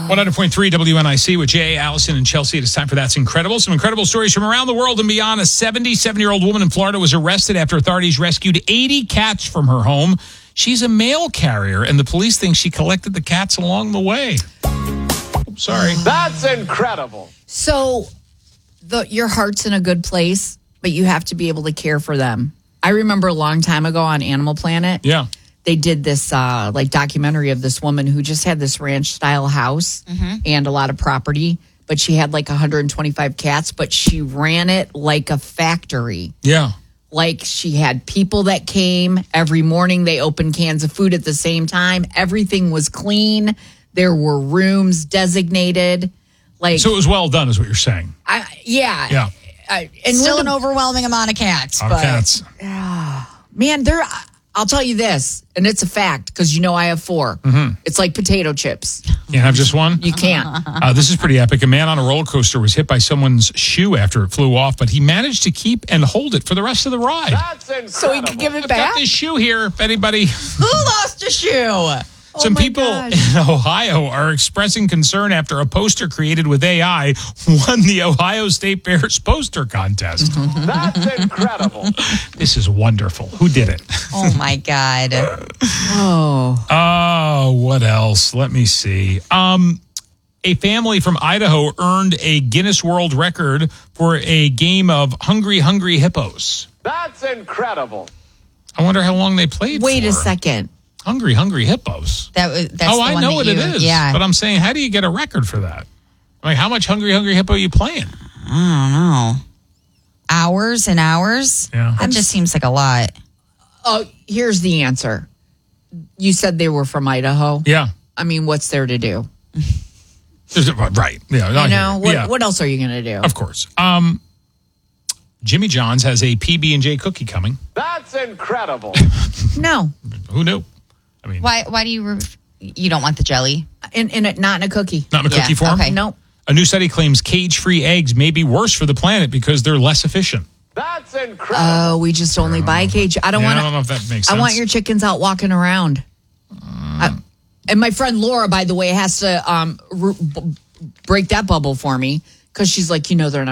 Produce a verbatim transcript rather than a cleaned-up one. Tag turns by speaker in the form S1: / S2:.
S1: one hundred point three W N I C with Jay, Allison, and Chelsea. It is time for That's Incredible. Some incredible stories from around the world and beyond. A seventy-seven-year-old woman in Florida was arrested after authorities rescued eighty cats from her home. She's a mail carrier, and the police think she collected the cats along the way. Oh, sorry.
S2: That's incredible.
S3: So the, your heart's in a good place, but you have to be able to care for them. I remember a long time ago on Animal Planet.
S1: Yeah.
S3: They did this uh, like documentary of this woman who just had this ranch style house mm-hmm. and a lot of property, but she had like one hundred twenty-five cats, but she ran it like a factory.
S1: Yeah.
S3: Like she had people that came every morning. They opened cans of food at the same time. Everything was clean. There were rooms designated. Like
S1: so, it was well done, is what you're saying.
S3: I, yeah.
S1: Yeah.
S3: I, and
S4: Still
S3: Linda,
S4: an overwhelming amount of cats.
S1: Our
S4: but
S1: cats.
S3: Uh, man, they're. I'll tell you this, and it's a fact because you know I have four. Mm-hmm. It's like potato chips.
S1: Can't have just one?
S3: You can't.
S1: Uh, this is pretty epic. A man on a roller coaster was hit by someone's shoe after it flew off, but he managed to keep and hold it for the rest of the ride.
S2: That's incredible.
S3: So he could give it
S1: I've
S3: back?
S1: got this shoe here, if anybody...
S4: Who lost a shoe?
S1: Some
S3: oh my
S1: people
S3: gosh.
S1: in Ohio are expressing concern after a poster created with A I won the Ohio State Bears poster contest.
S2: That's incredible.
S1: This is wonderful. Who did it?
S4: Oh, my God.
S3: Oh.
S1: Oh, what else? Let me see. Um, a family from Idaho earned a Guinness World Record for a game of Hungry Hungry Hippos.
S2: That's incredible.
S1: I wonder how long they played
S3: Wait
S1: for.
S3: a second.
S1: Hungry Hungry Hippos.
S4: That was, that's
S1: oh,
S4: the
S1: I
S4: one
S1: know
S4: that
S1: what
S4: you,
S1: it is.
S4: Yeah.
S1: But I'm saying, how do you get a record for that? I mean, how much Hungry Hungry Hippo are you playing?
S4: I don't know. Hours and hours?
S1: Yeah.
S4: That just seems like a lot.
S3: Oh, here's the answer. You said they were from Idaho.
S1: Yeah.
S3: I mean, what's there to do?
S1: Right. Yeah.
S3: You know, what,
S1: yeah.
S3: what else are you going to do?
S1: Of course. Um, Jimmy John's has a P B and J cookie coming.
S2: That's incredible.
S3: No.
S1: Who knew? I mean,
S4: Why Why do you... Re- you don't want the jelly?
S3: In, in a, not in a cookie.
S1: not in a
S4: Yeah,
S1: cookie form?
S4: okay.
S3: Nope.
S1: A new study claims cage-free eggs may be worse for the planet because they're less efficient.
S2: That's incredible.
S3: Oh, we just only buy cage. I don't
S1: Yeah,
S3: want
S1: I don't know if that makes sense.
S3: I want your chickens out walking around.
S1: Uh,
S3: I, and my friend Laura, by the way, has to um, r- b- break that bubble for me because she's like, you know, they're not.